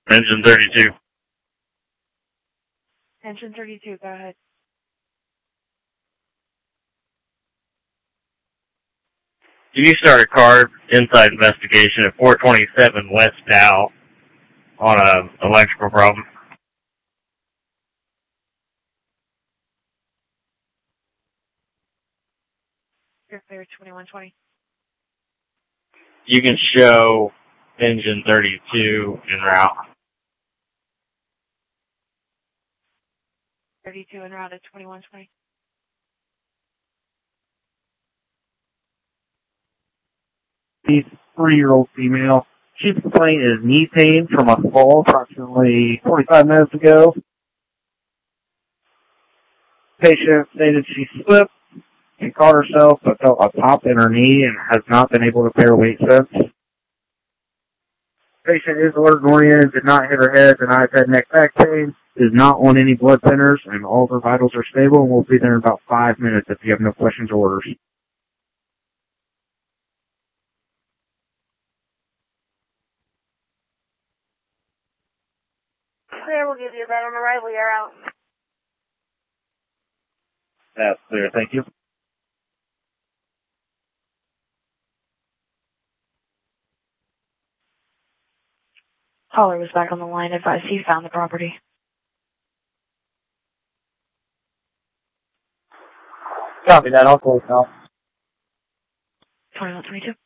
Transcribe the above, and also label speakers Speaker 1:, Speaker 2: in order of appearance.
Speaker 1: Engine 32.
Speaker 2: Engine 32, go ahead.
Speaker 1: You start a car inside investigation at 427 West Dow on an electrical problem.
Speaker 2: You're clear, 2120.
Speaker 1: You can show engine 32 en route.
Speaker 2: 32 en route at 2120.
Speaker 3: The 3-year-old female. She's complaining is knee pain from a fall approximately 45 minutes ago. Patient stated she slipped and caught herself but felt a pop in her knee and has not been able to bear weight since. Patient is alert and oriented, did not hit her head, denies head, neck, back pain, is not on any blood thinners, and all of her vitals are stable, and we'll be there in about 5 minutes if you have no questions or orders.
Speaker 2: Clear, we'll give you that on the right. We are out.
Speaker 3: That's clear, thank you.
Speaker 2: Caller was back on the line. Advised he found the property.
Speaker 3: Copy that, I'll close now.
Speaker 2: 2122.